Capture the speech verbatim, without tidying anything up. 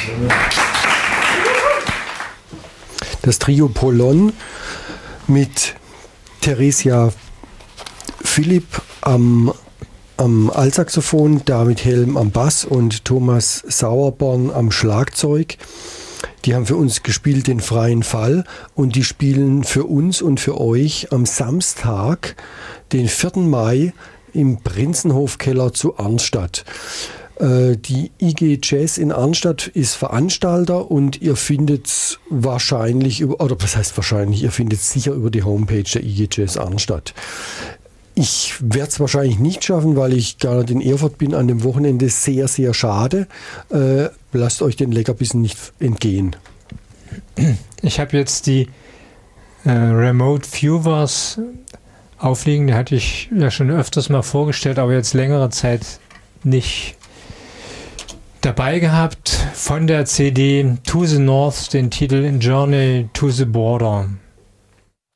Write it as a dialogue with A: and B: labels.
A: Das Trio Polon mit Theresia Philipp am, am Altsaxophon, David Helm am Bass und Thomas Sauerborn am Schlagzeug. Die haben für uns gespielt den Freien Fall und die spielen für uns und für euch am Samstag, den vierten Mai, im Prinzenhofkeller zu Arnstadt. Die I G Jazz in Arnstadt ist Veranstalter und ihr findet wahrscheinlich, oder was heißt wahrscheinlich, ihr findet sicher über die Homepage der I G Jazz Arnstadt. Ich werde es wahrscheinlich nicht schaffen, weil ich gar nicht in Erfurt bin an dem Wochenende. Sehr, sehr schade. Äh, lasst euch den Leckerbissen nicht entgehen.
B: Ich habe jetzt die äh, Remote Viewers aufliegen. Die hatte ich ja schon öfters mal vorgestellt, aber jetzt längere Zeit nicht dabei gehabt. Von der C D To the North den Titel Journey to the Border.